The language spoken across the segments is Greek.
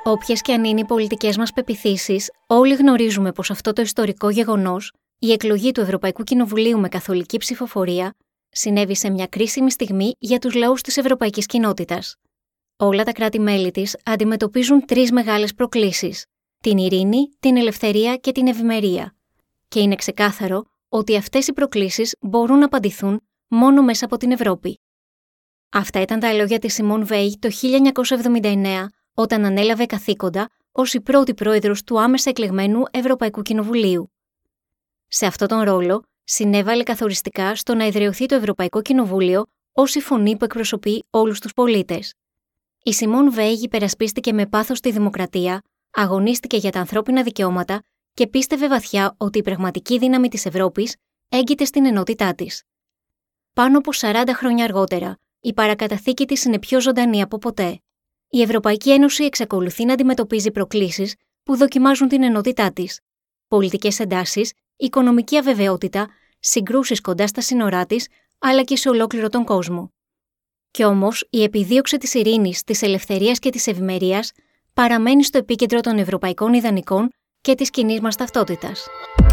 Όποιες και αν είναι οι πολιτικές μας πεποιθήσεις, όλοι γνωρίζουμε πως αυτό το ιστορικό γεγονός, η εκλογή του Ευρωπαϊκού Κοινοβουλίου με καθολική ψηφοφορία, συνέβη σε μια κρίσιμη στιγμή για τους λαούς της ευρωπαϊκής κοινότητας. Όλα τα κράτη-μέλη της αντιμετωπίζουν τρεις μεγάλες προκλήσεις: την ειρήνη, την ελευθερία και την ευημερία. Και είναι ξεκάθαρο ότι αυτές οι προκλήσεις μπορούν να απαντηθούν μόνο μέσα από την Ευρώπη. Αυτά ήταν τα λόγια της Σιμών Βέιλ το 1979, όταν ανέλαβε καθήκοντα ως η πρώτη πρόεδρος του άμεσα εκλεγμένου Ευρωπαϊκού Κοινοβουλίου. Σε αυτόν τον ρόλο, συνέβαλε καθοριστικά στο να εδραιωθεί το Ευρωπαϊκό Κοινοβούλιο ως η φωνή που εκπροσωπεί όλους τους πολίτες. Η Σιμών Βέιλ υπερασπίστηκε με πάθος τη δημοκρατία, αγωνίστηκε για τα ανθρώπινα δικαιώματα και πίστευε βαθιά ότι η πραγματική δύναμη της Ευρώπης έγκυται στην ενότητά της. Πάνω από 40 χρόνια αργότερα, η παρακαταθήκη της είναι πιο ζωντανή από ποτέ. Η Ευρωπαϊκή Ένωση εξακολουθεί να αντιμετωπίζει προκλήσεις που δοκιμάζουν την ενότητά της. Πολιτικές εντάσεις, οικονομική αβεβαιότητα, συγκρούσεις κοντά στα σύνορά της, αλλά και σε ολόκληρο τον κόσμο. Κι όμως, η επιδίωξη της ειρήνης, της ελευθερίας και της ευημερίας παραμένει στο επίκεντρο των ευρωπαϊκών ιδανικών και της κοινής μας ταυτότητας.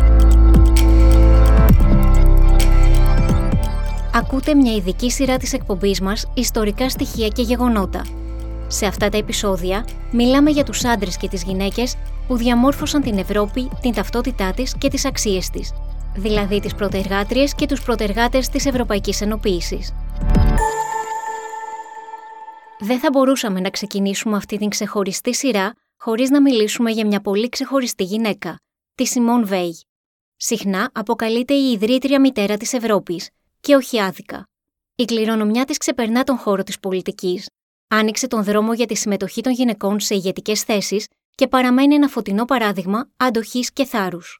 Ακούτε μια ειδική σειρά της εκπομπής μας «Ιστορικά στοιχεία και γεγονότα». Σε αυτά τα επεισόδια μιλάμε για τους άντρες και τις γυναίκες που διαμόρφωσαν την Ευρώπη, την ταυτότητά της και τις αξίες της, δηλαδή τις πρωτεργάτριες και τους πρωτεργάτες της Ευρωπαϊκής Ενοποίησης. Δεν θα μπορούσαμε να ξεκινήσουμε αυτή την ξεχωριστή σειρά χωρίς να μιλήσουμε για μια πολύ ξεχωριστή γυναίκα, τη Σιμών Βέιλ. Συχνά αποκαλείται η ιδρύτρια μητέρα της Ευρώπης, και όχι άδικα. Η κληρονομιά της ξεπερνά τον χώρο της πολιτικής. Άνοιξε τον δρόμο για τη συμμετοχή των γυναικών σε ηγετικές θέσεις και παραμένει ένα φωτεινό παράδειγμα αντοχής και θάρρους.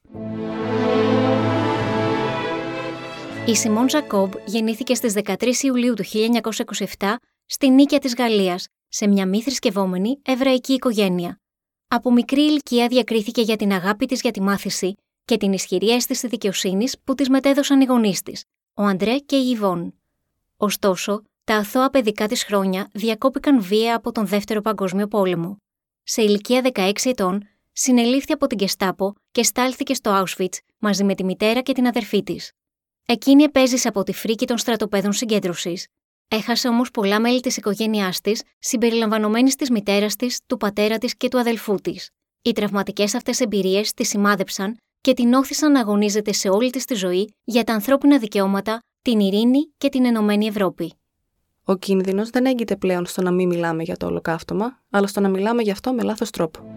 Η Σιμών Ζακόμπ γεννήθηκε στις 13 Ιουλίου του 1927 στη Νίκαια της Γαλλίας, σε μια μη θρησκευόμενη εβραϊκή οικογένεια. Από μικρή ηλικία διακρίθηκε για την αγάπη της για τη μάθηση και την ισχυρή αίσθηση δικαιοσύνης που της μετέδωσαν οι γονείς της, ο Αντρέ και η Ιβόν. Ωστόσο, τα αθώα παιδικά της χρόνια διακόπηκαν βία από τον Δεύτερο Παγκόσμιο Πόλεμο. Σε ηλικία 16 ετών, συνελήφθη από την Γκεστάπο και στάλθηκε στο Auschwitz μαζί με τη μητέρα και την αδερφή της. Εκείνη επέζησε από τη φρίκη των στρατοπέδων συγκέντρωσης. Έχασε όμως πολλά μέλη της οικογένειάς της, συμπεριλαμβανομένης της μητέρας της, του πατέρα της και του αδελφού της. Οι τραυματικές αυτές εμπειρίες τη σημάδεψαν και την όθησαν να αγωνίζεται σε όλη της τη ζωή για τα ανθρώπινα δικαιώματα, την ειρήνη και την ενωμένη Ευρώπη. Ο κίνδυνος δεν έγκυται πλέον στο να μην μιλάμε για το ολοκαύτωμα, αλλά στο να μιλάμε γι' αυτό με λάθος τρόπο.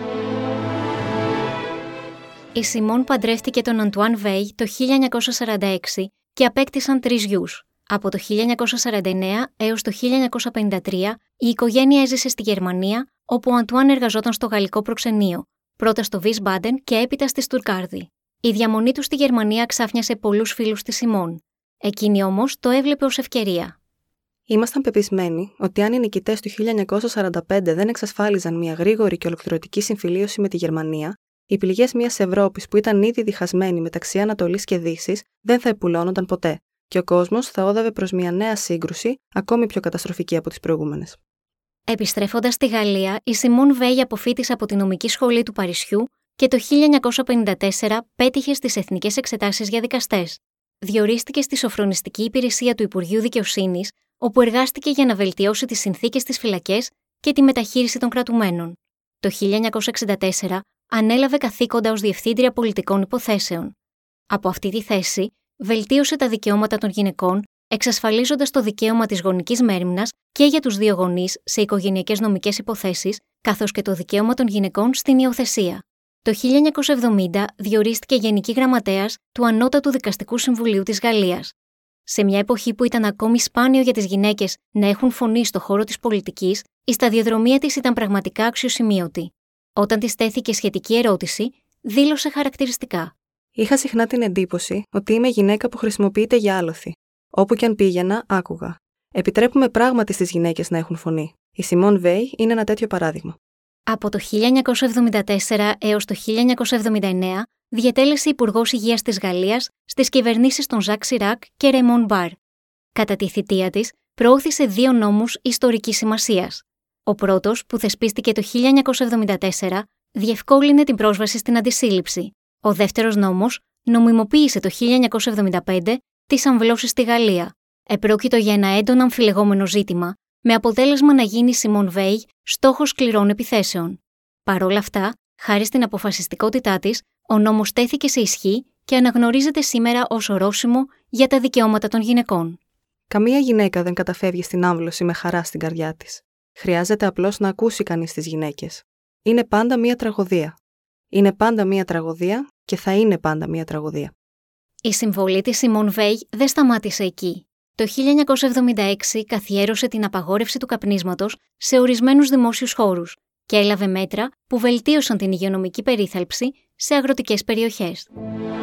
Η Σιμών παντρεύτηκε τον Αντουάν Βέιλ το 1946 και απέκτησαν 3 γιους. Από το 1949 έως το 1953 η οικογένεια έζησε στη Γερμανία, όπου ο Αντουάν εργαζόταν στο γαλλικό προξενείο, πρώτα στο Wiesbaden και έπειτα στη Στουρκάρδη. Η διαμονή του στη Γερμανία ξάφνιασε πολλούς φίλους της Σιμών. Εκείνη όμως το έβλεπε ως ευκαιρία. Ήμασταν πεπισμένοι ότι αν οι νικητές του 1945 δεν εξασφάλιζαν μια γρήγορη και ολοκληρωτική συμφιλίωση με τη Γερμανία, οι πληγές μιας Ευρώπης που ήταν ήδη διχασμένη μεταξύ Ανατολής και Δύσης δεν θα επουλώνονταν ποτέ, και ο κόσμος θα όδευε προς μια νέα σύγκρουση, ακόμη πιο καταστροφική από τις προηγούμενες. Επιστρέφοντας στη Γαλλία, η Σιμών Βέιλ αποφοίτησε από τη νομική σχολή του Παρισιού και το 1954 πέτυχε στις εθνικές εξετάσεις για δικαστές. Διορίστηκε στη σοφρονιστική υπηρεσία του Υπουργείου Δικαιοσύνης, όπου εργάστηκε για να βελτιώσει τις συνθήκες στις φυλακές και τη μεταχείριση των κρατουμένων. Το 1964 ανέλαβε καθήκοντα ως Διευθύντρια Πολιτικών Υποθέσεων. Από αυτή τη θέση, βελτίωσε τα δικαιώματα των γυναικών, εξασφαλίζοντας το δικαίωμα της γονικής μέριμνας και για τους δύο γονείς σε οικογενειακές νομικές υποθέσεις, καθώς και το δικαίωμα των γυναικών στην υιοθεσία. Το 1970 διορίστηκε Γενική Γραμματέας του Ανώτατου Δικαστικού Συμβουλίου της Γαλλίας. Σε μια εποχή που ήταν ακόμη σπάνιο για τις γυναίκες να έχουν φωνή στο χώρο της πολιτικής, η σταδιοδρομία της ήταν πραγματικά αξιοσημείωτη. Όταν της τέθηκε σχετική ερώτηση, δήλωσε χαρακτηριστικά: «Είχα συχνά την εντύπωση ότι είμαι γυναίκα που χρησιμοποιείται για άλοθη. Όπου κι αν πήγαινα, άκουγα. Επιτρέπουμε πράγματι στις γυναίκες να έχουν φωνή. Η Σιμών Βέιλ είναι ένα τέτοιο παράδειγμα». Από το 1974 έως το 1979 διετέλεσε Υπουργός Υγείας της Γαλλίας στις κυβερνήσεις των Ζακ Σιράκ και Ρεϊμόν Μπαρ. Κατά τη θητεία της, προώθησε 2 νόμους ιστορικής σημασίας. Ο πρώτος, που θεσπίστηκε το 1974, διευκόλυνε την πρόσβαση στην αντισύλληψη. Ο δεύτερος νόμος νομιμοποίησε το 1975 τις αμβλώσεις στη Γαλλία. Επρόκειτο για ένα έντονα αμφιλεγόμενο ζήτημα, με αποτέλεσμα να γίνει η Σιμών Βέιλ στόχος σκληρών επιθέσεων. Παρ' όλα αυτά, χάρη στην αποφασιστικότητά της, ο νόμος τέθηκε σε ισχύ και αναγνωρίζεται σήμερα ως ορόσημο για τα δικαιώματα των γυναικών. Καμία γυναίκα δεν καταφεύγει στην άμβλωση με χαρά στην καρδιά της. Χρειάζεται απλώς να ακούσει κανείς τις γυναίκες. Είναι πάντα μία τραγωδία. Είναι πάντα μία τραγωδία και θα είναι πάντα μία τραγωδία. Η συμβολή της Σιμών Βέιλ δεν σταμάτησε εκεί. Το 1976 καθιέρωσε την απαγόρευση του καπνίσματος σε ορισμένους δημόσιους χώρους και έλαβε μέτρα που βελτίωσαν την υγειονομική περίθαλψη σε αγροτικές περιοχές.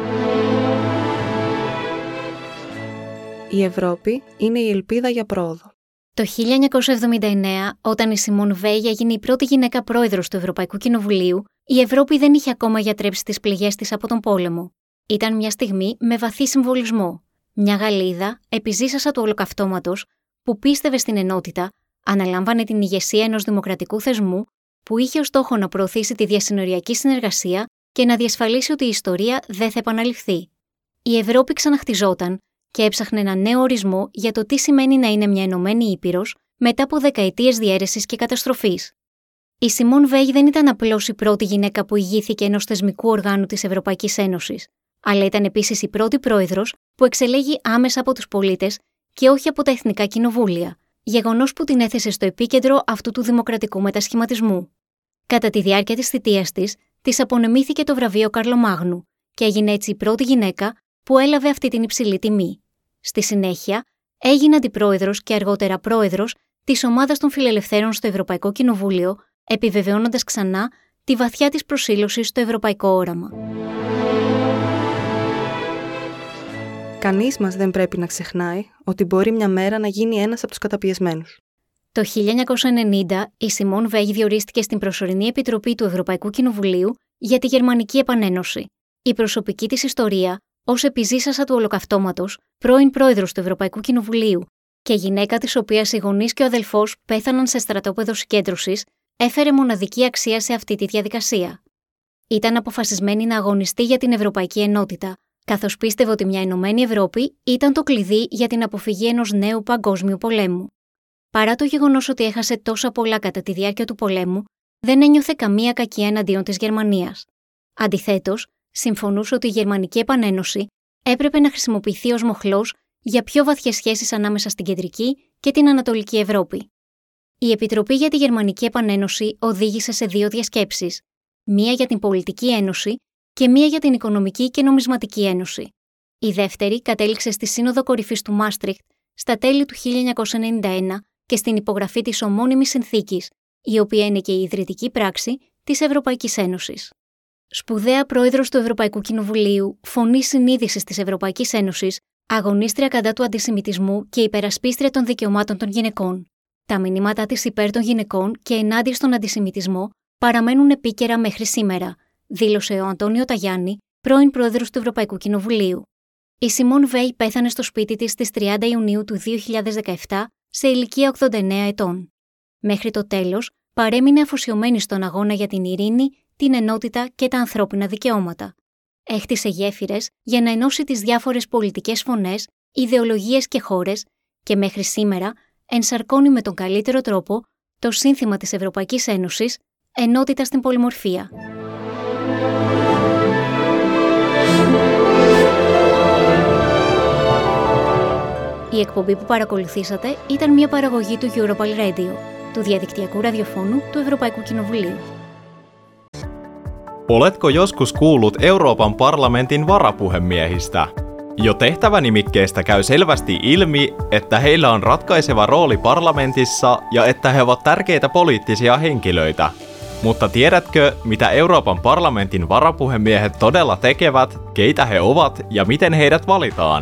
Η Ευρώπη είναι η ελπίδα για πρόοδο. Το 1979, όταν η Σιμών Βέιλ έγινε η πρώτη γυναίκα πρόεδρος του Ευρωπαϊκού Κοινοβουλίου, η Ευρώπη δεν είχε ακόμα γιατρέψει τις πληγές της από τον πόλεμο. Ήταν μια στιγμή με βαθύ συμβολισμό. Μια Γαλλίδα, επιζήσασα του ολοκαυτώματος, που πίστευε στην ενότητα, αναλάμβανε την ηγεσία ενός δημοκρατικού θεσμού που είχε ως στόχο να προωθήσει τη διασυνοριακή συνεργασία και να διασφαλίσει ότι η ιστορία δεν θα επαναληφθεί. Η Ευρώπη ξαναχτιζόταν και έψαχνε ένα νέο ορισμό για το τι σημαίνει να είναι μια ενωμένη ήπειρος μετά από δεκαετίες διαίρεσης και καταστροφής. Η Σιμών Βέιλ δεν ήταν απλώς η πρώτη γυναίκα που ηγήθηκε ενός θεσμικού οργάνου της Ευρωπαϊκής Ένωσης, αλλά ήταν επίσης η πρώτη πρόεδρος που εξελέγει άμεσα από τους πολίτες και όχι από τα εθνικά κοινοβούλια, γεγονός που την έθεσε στο επίκεντρο αυτού του δημοκρατικού μετασχηματισμού. Κατά τη διάρκεια της θητείας της απονεμήθηκε το βραβείο Καρλομάγνου και έγινε έτσι η πρώτη γυναίκα που έλαβε αυτή την υψηλή τιμή. Στη συνέχεια, έγινε αντιπρόεδρος και αργότερα πρόεδρος της ομάδας των φιλελευθέρων στο Ευρωπαϊκό Κοινοβούλιο, επιβεβαιώνοντας ξανά τη βαθιά της προσήλωση στο ευρωπαϊκό όραμα. Κανείς μας δεν πρέπει να ξεχνάει ότι μπορεί μια μέρα να γίνει ένας από τους καταπιεσμένους. Το 1990, η Σιμών Βέιλ διορίστηκε στην προσωρινή επιτροπή του Ευρωπαϊκού Κοινοβουλίου για τη Γερμανική Επανένωση. Η προσωπική της ιστορία, ως επιζήσασα του ολοκαυτώματος, πρώην πρόεδρος του Ευρωπαϊκού Κοινοβουλίου και γυναίκα της οποίας οι γονείς και ο αδελφός πέθαναν σε στρατόπεδο συγκέντρωσης, έφερε μοναδική αξία σε αυτή τη διαδικασία. Ήταν αποφασισμένη να αγωνιστεί για την ευρωπαϊκή ενότητα, καθώς πίστευε ότι μια ενωμένη Ευρώπη ήταν το κλειδί για την αποφυγή ενός νέου παγκόσμιου πολέμου. Παρά το γεγονός ότι έχασε τόσα πολλά κατά τη διάρκεια του πολέμου, δεν ένιωθε καμία κακία εναντίον της Γερμανίας. Αντιθέτως, συμφωνούσε ότι η Γερμανική Επανένωση έπρεπε να χρησιμοποιηθεί ως μοχλός για πιο βαθιές σχέσεις ανάμεσα στην Κεντρική και την Ανατολική Ευρώπη. Η Επιτροπή για τη Γερμανική Επανένωση οδήγησε σε 2 διασκέψεις, μία για την Πολιτική Ένωση και μία για την Οικονομική και Νομισματική Ένωση. Η δεύτερη κατέληξε στη Σύνοδο Κορυφής του Μάστριχτ στα τέλη του 1991 και στην υπογραφή της ομώνυμης συνθήκης, η οποία είναι και η ιδρυτική πράξη της Ευρωπαϊκής Ένωσης. Σπουδαία πρόεδρος του Ευρωπαϊκού Κοινοβουλίου, φωνή συνείδησης της Ευρωπαϊκής Ένωσης, αγωνίστρια κατά του αντισημιτισμού και υπερασπίστρια των δικαιωμάτων των γυναικών. Τα μηνύματά της υπέρ των γυναικών και ενάντια στον αντισημιτισμό παραμένουν επίκαιρα μέχρι σήμερα, δήλωσε ο Αντώνιο Ταγιάννη, πρώην πρόεδρος του Ευρωπαϊκού Κοινοβουλίου. Η Σιμών Βέιλ πέθανε στο σπίτι της στις 30 Ιουνίου του 2017 σε ηλικία 89 ετών. Μέχρι το τέλος, παρέμεινε αφοσιωμένη στον αγώνα για την ειρήνη, την ενότητα και τα ανθρώπινα δικαιώματα. Έχτισε γέφυρες για να ενώσει τις διάφορες πολιτικές φωνές, ιδεολογίες και χώρες και μέχρι σήμερα ενσαρκώνει με τον καλύτερο τρόπο το σύνθημα της Ευρωπαϊκής Ένωσης «Ενότητα στην πολυμορφία». Η εκπομπή που παρακολουθήσατε ήταν μια παραγωγή του Europal Radio, του διαδικτυακού ραδιοφώνου του Ευρωπαϊκού Κοινοβουλίου. Oletko joskus kuullut Euroopan parlamentin varapuhemiehistä? Jo tehtävänimikkeestä käy selvästi ilmi, että heillä on ratkaiseva rooli parlamentissa ja että he ovat tärkeitä poliittisia henkilöitä. Mutta tiedätkö, mitä Euroopan parlamentin varapuhemiehet todella tekevät, keitä he ovat ja miten heidät valitaan?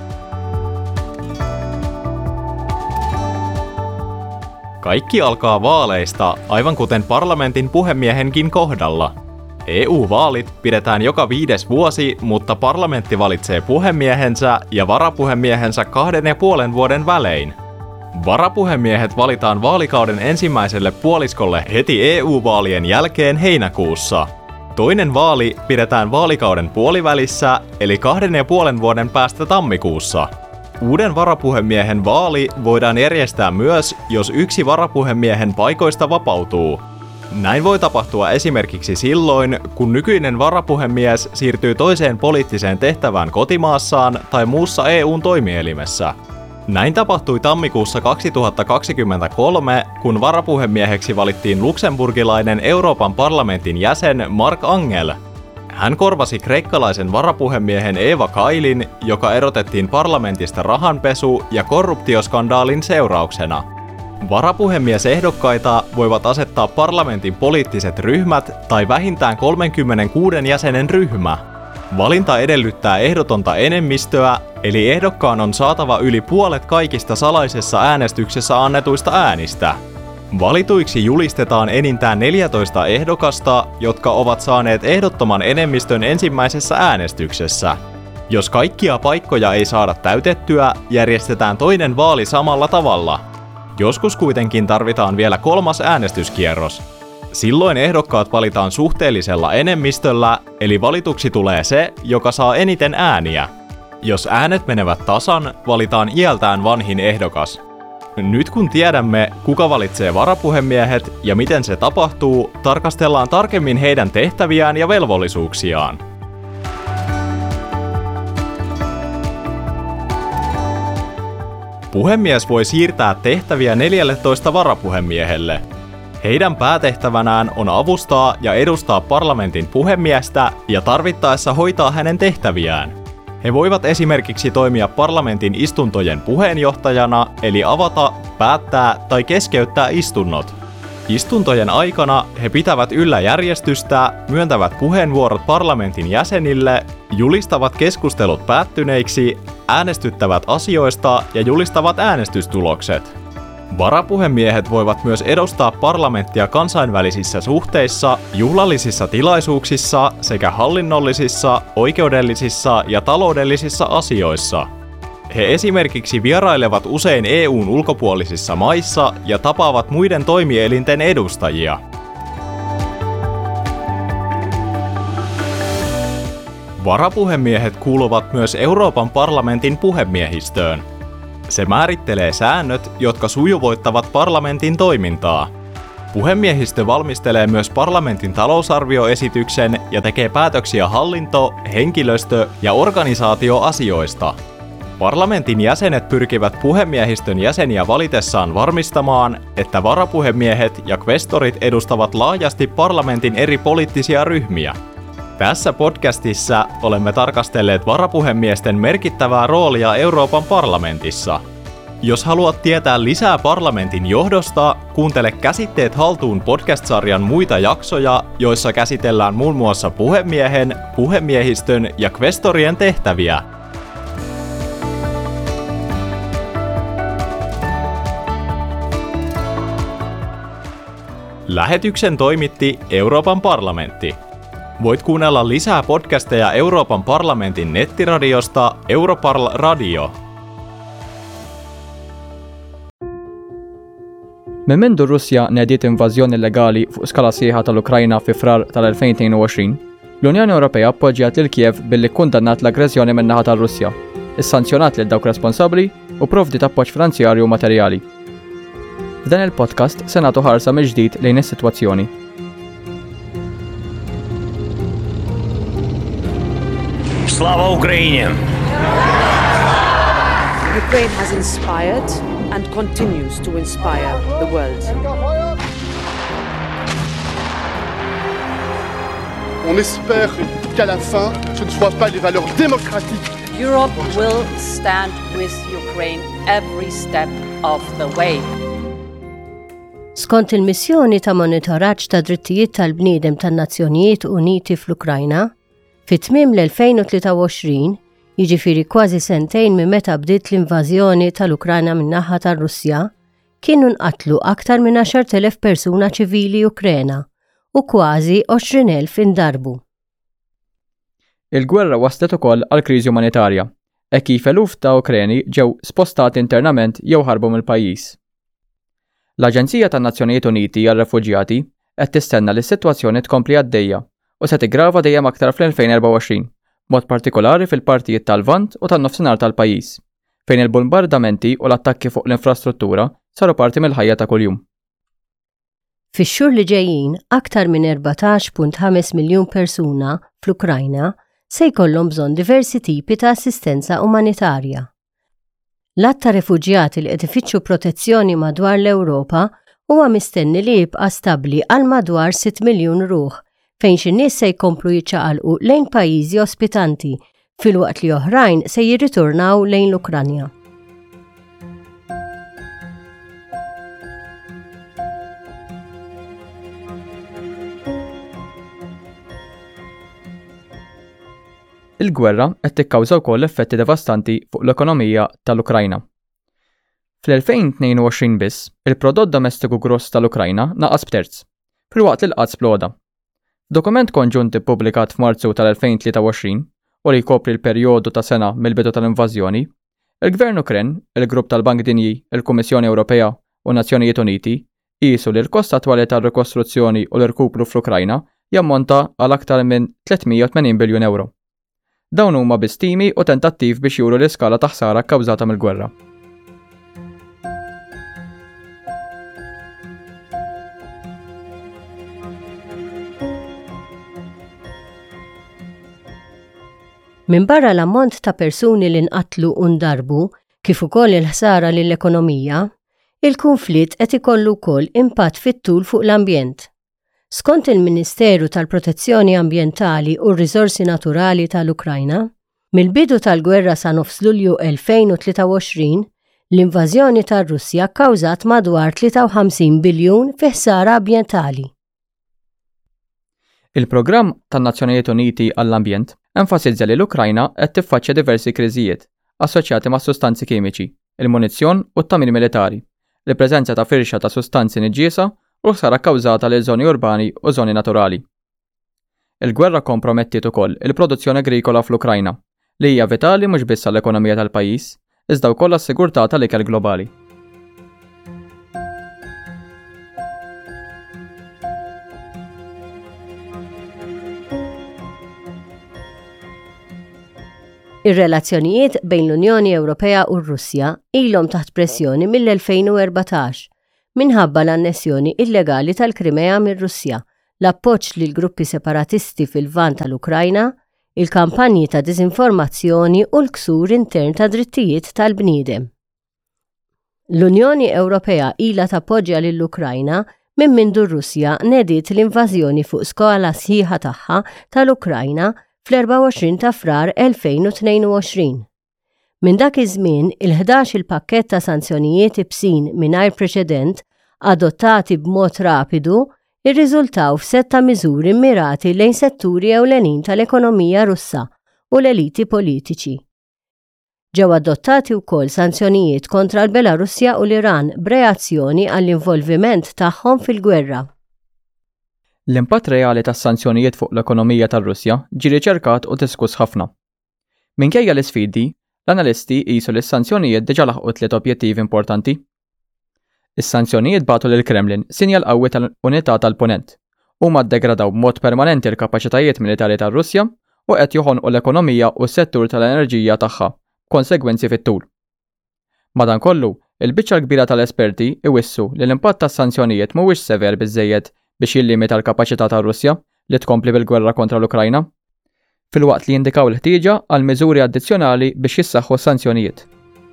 Kaikki alkaa vaaleista, aivan kuten parlamentin puhemiehenkin kohdalla. EU-vaalit pidetään joka 5. vuosi, mutta parlamentti valitsee puhemiehensä ja varapuhemiehensä 2,5 vuoden välein. Varapuhemiehet valitaan vaalikauden ensimmäiselle puoliskolle heti EU-vaalien jälkeen heinäkuussa. Toinen vaali pidetään vaalikauden puolivälissä, eli 2,5 vuoden päästä tammikuussa. Uuden varapuhemiehen vaali voidaan järjestää myös, jos yksi varapuhemiehen paikoista vapautuu. Näin voi tapahtua esimerkiksi silloin, kun nykyinen varapuhemies siirtyy toiseen poliittiseen tehtävään kotimaassaan tai muussa EU:n toimielimessä. Näin tapahtui tammikuussa 2023, kun varapuhemieheksi valittiin luxemburgilainen Euroopan parlamentin jäsen Marc Angel. Hän korvasi kreikkalaisen varapuhemiehen Eva Kailin, joka erotettiin parlamentista rahanpesu- ja korruptioskandaalin seurauksena. Varapuhemiesehdokkaita voivat asettaa parlamentin poliittiset ryhmät tai vähintään 36 jäsenen ryhmä. Valinta edellyttää ehdotonta enemmistöä, eli ehdokkaan on saatava yli puolet kaikista salaisessa äänestyksessä annetuista äänistä. Valituiksi julistetaan enintään 14 ehdokasta, jotka ovat saaneet ehdottoman enemmistön ensimmäisessä äänestyksessä. Jos kaikkia paikkoja ei saada täytettyä, järjestetään toinen vaali samalla tavalla. Joskus kuitenkin tarvitaan vielä kolmas äänestyskierros. Silloin ehdokkaat valitaan suhteellisella enemmistöllä, eli valituksi tulee se, joka saa eniten ääniä. Jos äänet menevät tasan, valitaan iältään vanhin ehdokas. Nyt kun tiedämme, kuka valitsee varapuhemiehet ja miten se tapahtuu, tarkastellaan tarkemmin heidän tehtäviään ja velvollisuuksiaan. Puhemies voi siirtää tehtäviä 14 varapuhemiehelle. Heidän päätehtävänään on avustaa ja edustaa parlamentin puhemiestä ja tarvittaessa hoitaa hänen tehtäviään. He voivat esimerkiksi toimia parlamentin istuntojen puheenjohtajana, eli avata, päättää tai keskeyttää istunnot. Istuntojen aikana he pitävät yllä järjestystä, myöntävät puheenvuorot parlamentin jäsenille, julistavat keskustelut päättyneiksi, äänestyttävät asioista ja julistavat äänestystulokset. Varapuhemiehet voivat myös edustaa parlamenttia kansainvälisissä suhteissa, juhlallisissa tilaisuuksissa sekä hallinnollisissa, oikeudellisissa ja taloudellisissa asioissa. He esimerkiksi vierailevat usein EU:n ulkopuolisissa maissa ja tapaavat muiden toimielinten edustajia. Varapuhemiehet kuuluvat myös Euroopan parlamentin puhemiehistöön. Se määrittelee säännöt, jotka sujuvoittavat parlamentin toimintaa. Puhemiehistö valmistelee myös parlamentin talousarvioesityksen ja tekee päätöksiä hallinto-, henkilöstö- ja organisaatioasioista. Parlamentin jäsenet pyrkivät puhemiehistön jäseniä valitessaan varmistamaan, että varapuhemiehet ja kvestorit edustavat laajasti parlamentin eri poliittisia ryhmiä. Tässä podcastissa olemme tarkastelleet varapuhemiesten merkittävää roolia Euroopan parlamentissa. Jos haluat tietää lisää parlamentin johdosta, kuuntele Käsitteet haltuun podcast-sarjan muita jaksoja, joissa käsitellään muun muassa puhemiehen, puhemiehistön ja kvestorien tehtäviä. Lähetyksen toimitti Euroopan parlamentti. Voit kuunnella lisää podcasteja Euroopan parlamentin nettiradiosta Europarl Radio. Minn mindu Russja nediet invażjoni illegali fuq skala sieħa tal-Ukrajna fi frar tal-2022, l-Unjoni Ewropea appoġġjat lil Kiev billi kkundannat l-aggressjoni min-naħa tar-Russja, issanzjonat lil dawk responsabbli u provdiet appoġġ finanzjarju u materjali. F'dan il-podcast se nagħtu ħarsa mill-ġdid lejn is-sitwazzjoni. Slava Ukraini! Ukraine has inspired and continues to inspire the world. On espère qu'à la fin, ce ne soit pas les valeurs démocratiques. Europe will stand with Ukraine every step of the way. Skont il-missjoni ta' monitoraġġ ta' drittijiet tal-bniedem tan-Nazzjonijiet Uniti fl-Ukrajna, fit-tmiem l-2023, jiġifieri kważi sentejn minn meta bdiet l-invażjoni tal-Ukrajna min-naħa tar-Russja, kienu nqatlu aktar minn 10,000 persuna ċivili Ukrena u kważi 20,000 indarbu. Il-gwerra waslet ukoll għal kriżi umanitarja. kif eluf ta' Ukreni ġew spostati internament jew ħarbu mill-pajjiż. L-Aġenzija tan-Nazzjonijiet Uniti għar-Refuġjati qed tistenna li s-sitwazzjoni tkompli għaddejja u se tigrava dejjem aktar fl-2024, mod partikolari fil-partijiet tal-Lvant u tan-nofsinhar tal-pajjiż, fejn il-bombardamenti u l-attakki fuq l-infrastruttura saru parti mill-ħajja ta' kuljum. Fix-xhur li ġejjin, aktar minn 14.5 miljun persuna fl-Ukrajna se jkollhom bżonn diversi tipi ta' assistenza umanitarja. L-att ta' refuġjati li qed ifittxu protezzjoni madwar l-Ewropa huwa mistenni li jibqa' stabbli għal madwar 6 miljun ruħ, fejn xi nies se jkomplu jiċċaqalqu lejn pajjiżi ospitanti, filwaqt li oħrajn se jirriturnaw lejn l-Ukranja. Il-gwerra qed tikkawża wkoll effetti devastanti fuq l-ekonomija tal-Ukrajna. Fl-2022 biss, il-prodott domestiku gross tal-Ukrajna naqas b'terz, filwaqt li l-qatt sploda. Dokument konġunt ippubblikat f'Marzu tal-2023 u li jkopri l-perjodu ta' sena mill-bidu tal-invażjoni, il-Gvern Ukren, il-Grupp tal-Bank Dinji, il-Kummissjoni Ewropea u Nazzjonijiet Uniti qisu li l-kost attwali tar-rikostruzzjoni u l-irkupru fl-Ukrajna jammonta għal aktar minn 380 biljun euro. Dawn huma bistimi u tentattiv biex juru l-iskala ta' ħsara kkawżata mill-gwerra. Min barra l-ammont ta' persuni li nqatlu u ndarbu kif ukoll il-ħsara lill-ekonomija, il-konflitt qed ikollu wkoll impatt fit-tul fuq l-ambjent. Skont il-Ministeru tal-Protezzjoni Ambjentali u r-Riżorsi Naturali tal-Ukrajna, mill-bidu tal-gwerra sa nofs Lulju 2023, l-invażjoni tar-Russja kkawżat madwar 53 biljun fi ħsara ambjentali. Il-programm tan-Nazzjonijiet Uniti għall-Ambjent enfasizza li l-Ukrajna qed tiffaċċja diversi kriżijiet assoċjati ma' sustanzi kimiċi, il-munizzjon u t-tamir militari, il-preżenza ta' firxa ta' sustanzi niġġiesa u ħsara kkawżata lil żoni urbani u żoni naturali. Il-gwerra kompromettiet ukoll il-produzzjoni agrikola fl-Ukrajna, li hija vitali mhux biss għall-ekonomija tal-pajjiż, iżda wkoll għas-sigurtà tal-ikel globali. Ir-relazzjonijiet bejn l-Unjoni Ewropea u r-Russja ilhom taħt pressjoni mill-2014 minħabba l-annessjoni illegali tal-Krimea mir-Russja, l-appoġġ lil gruppi separatisti fil-lvant tal-Ukrajna, il-kampanji ta' diżinformazzjoni u l-ksur intern ta' drittijiet tal-bniedem. L-Unjoni Ewropea ilha tappoġġja lill-Ukrajna minn mindu r-Russja nediet l-invażjoni fuq skala sħiħa tagħha tal-Ukrajna fl-24 ta' frar 2022. Minn dak iż-żmien, il-11 il-pakkett ta' sanzjonijiet ibsin mingħajr preċedent adottati b'mod rapidu irriżultaw f'setta miżuri mirati lejn setturi ewlenin tal-ekonomija Russa u l-eliti politiċi. Ġew adottati wkoll sanzjonijiet kontra l-Belarusja u l-Iran b'reazzjoni għall-involviment tagħhom fil-gwerra. L-impatt reali tas-sanzjonijiet fuq l-ekonomija tar-Russja ġie riċerkat u diskuss ħafna. Minkejja l-isfidi, l-analisti qisu li s-sanzjonijiet diġà laħqu tliet objettivi importanti. Is-sanzjonijiet bagħtu lill-Kremlin sinjal qawwi tal-unità tal-Punent huma ddegradaw b'mod permanenti l-kapaċitajiet militari tar-Russja u qed joħonqu l-ekonomija u s-settur tal-enerġija tagħha, konsegwenzi fit-tul. Madankollu, il-biċċa kbira tal-esperti iwissu li l-impatt tas-sanzjonijiet mhuwiex sever biżżejjed biex jillimita l-kapaċità tar-Russja li tkompli bil-gwerra kontra l-Ukrajna, filwaqt li jindikaw l-ħtieġa għal miżuri addizzjonali biex jissaħħu s-sanzjonijiet.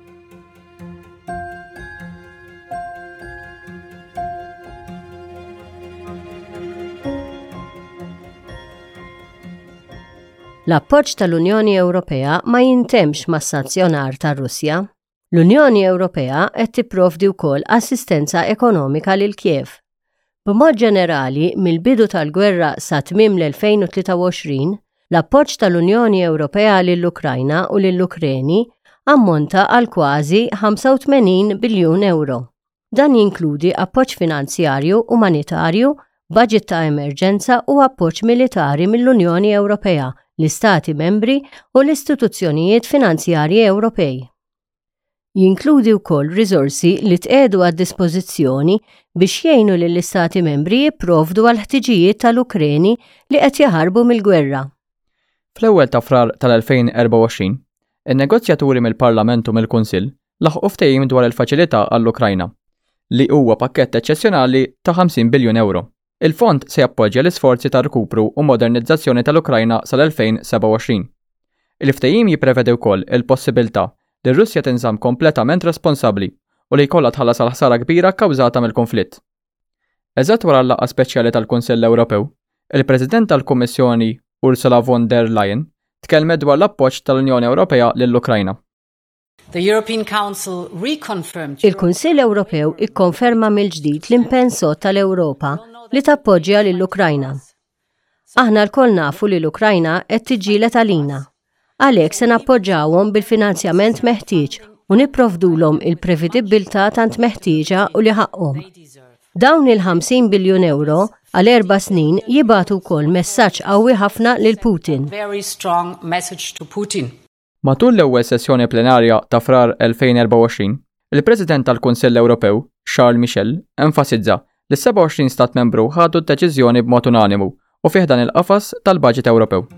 L-appoġġ tal-Unjoni Ewropea ma jintemx mas-sanzjonar tar-Russja. L-Unjoni Ewropea qed tipprovdi wkoll assistenza ekonomika lil Kiev. B'mod ġenerali, mill-bidu tal-gwerra sa tmiem l-2023, l-appoġġ tal-Unjoni Ewropea lill-Ukrajna u lill-Ukreni ammonta għal kważi 85 biljun euro. Dan jinkludi appoġġ finanzjarju, umanitarju budget ta' emerġenza u appoġġ militari mill-Unjoni Ewropea, l-Istati membri u l-istituzzjonijiet finanzjarji Ewropej. Jinkludi wkoll riżorsi li tqedu għad-dispożizzjoni biex jgħinu lill-Istati membri jipprovdu għal ħtiġijiet tal-Ukreni li qed jaħarbu mill-gwerra. Fl-ewwel ta' frar tal-2024, in-negozjaturi mill-Parlament u mill-Kunsill laħqu ftehim dwar il-faċilità għall-Ukrajna li huwa pakkett eċċezzjonali ta' 50 biljun euro. Il-fond se jappoġġja l-isforzi ta' rkupru u modernizzazzjoni tal-Ukrajna sal-2027. Il-ftehim jipprevedi wkoll il-possibilità li r-Russja tinżamm kompletament responsabbli u li jkollha tħallas għal ħsara kbira kkawżata mill-konflitt. Eżatt wara l-laqgħa speċjali tal-Kunsill Ewropew, il-President tal-Kummissjoni Ursula von der Leyen tkellmet dwar l-appoġġ tal-Unjoni Ewropea lill-Ukrajna. Il-Kunsill Ewropew ikkonferma mill-ġdid l-impensot tal-Ewropa li tappoġġja lill-Ukrajna. Aħna lkoll nafu li l-Ukrajna qed tiġġieled għalina. Għalhekk se nappoġġawhom bil-finanzjament meħtieġ u nipprovdulhom il-prevedibilità tant meħtieġa u li ħaqhom. Dawn il-50 biljun euro għal 4 snin jibgħatu wkoll messaġġ qawwi ħafna lil Putin. Matul l-ewwel sessjoni plenarja ta' frar 2024, il-President tal-Kunsill Ewropew, Charles Michel, enfasizza li 27 stat membru ħadu d-deċiżjoni b'mod unanimu u fih dan il-qafas tal-Baġit Ewropew.